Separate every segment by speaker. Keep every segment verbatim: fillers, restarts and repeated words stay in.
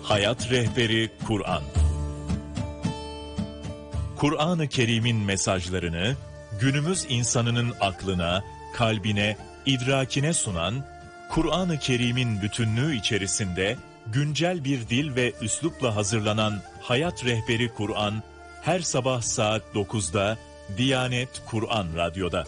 Speaker 1: Hayat Rehberi Kur'an. Kur'an-ı Kerim'in mesajlarını günümüz insanının aklına, kalbine, idrakine sunan, Kur'an-ı Kerim'in bütünlüğü içerisinde güncel bir dil ve üslupla hazırlanan Hayat Rehberi Kur'an, her sabah saat dokuzda Diyanet Kur'an Radyo'da.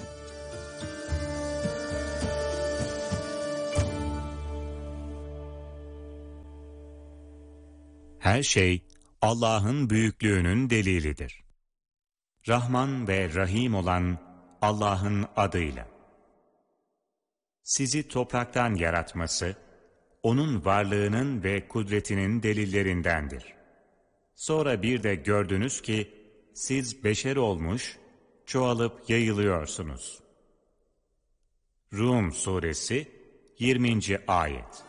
Speaker 2: Her şey Allah'ın büyüklüğünün delilidir. Rahman ve Rahim olan Allah'ın adıyla. Sizi topraktan yaratması, O'nun varlığının ve kudretinin delillerindendir. Sonra bir de gördünüz ki, siz beşer olmuş, çoğalıp yayılıyorsunuz. Rum Suresi yirminci Ayet.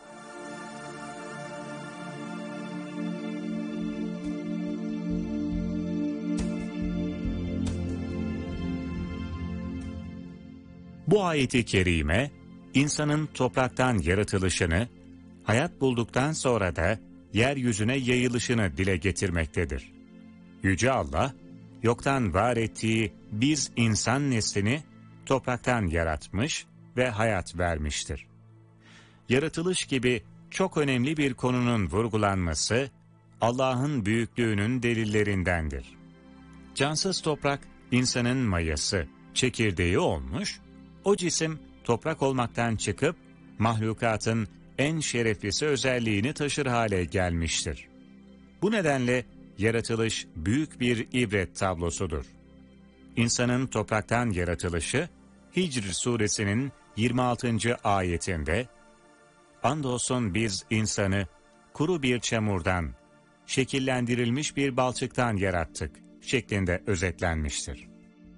Speaker 2: Bu ayeti kerime, insanın topraktan yaratılışını, hayat bulduktan sonra da yeryüzüne yayılışını dile getirmektedir. Yüce Allah, yoktan var ettiği biz insan neslini topraktan yaratmış ve hayat vermiştir. Yaratılış gibi çok önemli bir konunun vurgulanması, Allah'ın büyüklüğünün delillerindendir. Cansız toprak, insanın mayası, çekirdeği olmuş, o cisim toprak olmaktan çıkıp mahlukatın en şereflisi özelliğini taşır hale gelmiştir. Bu nedenle yaratılış büyük bir ibret tablosudur. İnsanın topraktan yaratılışı Hicr suresinin yirmi altıncı ayetinde "Andolsun biz insanı kuru bir çamurdan, şekillendirilmiş bir balçıktan yarattık" şeklinde özetlenmiştir.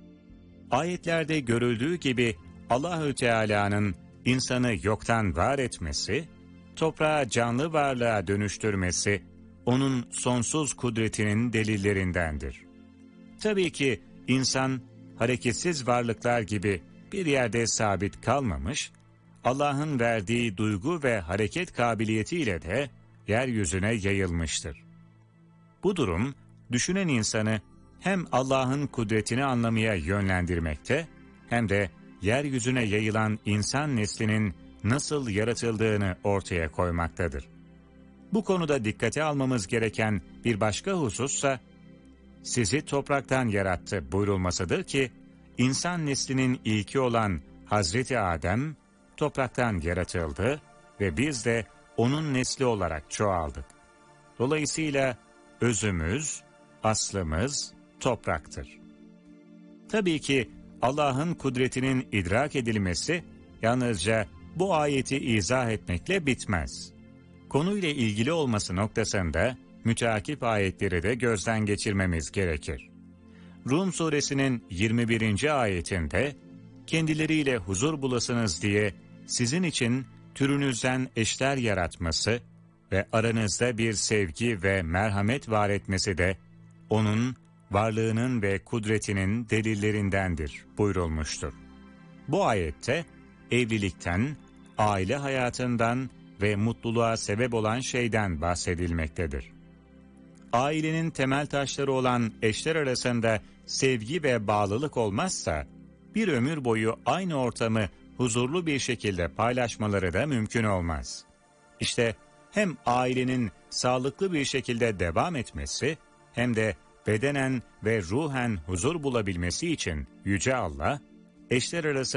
Speaker 2: Ayetlerde görüldüğü gibi Allahü Teala'nın insanı yoktan var etmesi, toprağı canlı varlığa dönüştürmesi, O'nun sonsuz kudretinin delillerindendir. Tabii ki insan hareketsiz varlıklar gibi bir yerde sabit kalmamış, Allah'ın verdiği duygu ve hareket kabiliyetiyle de yeryüzüne yayılmıştır. Bu durum, düşünen insanı hem Allah'ın kudretini anlamaya yönlendirmekte, hem de yeryüzüne yayılan insan neslinin nasıl yaratıldığını ortaya koymaktadır. Bu konuda dikkate almamız gereken bir başka husussa, sizi topraktan yarattı buyurulmasıdır ki, insan neslinin ilki olan Hazreti Adem, topraktan yaratıldı ve biz de onun nesli olarak çoğaldık. Dolayısıyla özümüz, aslımız topraktır. Tabii ki Allah'ın kudretinin idrak edilmesi yalnızca bu ayeti izah etmekle bitmez. Konuyla ilgili olması noktasında müteakip ayetleri de gözden geçirmemiz gerekir. Rum suresinin yirmi birinci ayetinde kendileriyle huzur bulasınız diye sizin için türünüzden eşler yaratması ve aranızda bir sevgi ve merhamet var etmesi de O'nun varlığının ve kudretinin delillerindendir buyurulmuştur. Bu ayette evlilikten, aile hayatından ve mutluluğa sebep olan şeyden bahsedilmektedir. Ailenin temel taşları olan eşler arasında sevgi ve bağlılık olmazsa, bir ömür boyu aynı ortamı huzurlu bir şekilde paylaşmaları da mümkün olmaz. İşte hem ailenin sağlıklı bir şekilde devam etmesi, hem de bedenen ve ruhen huzur bulabilmesi için Yüce Allah, eşler arasında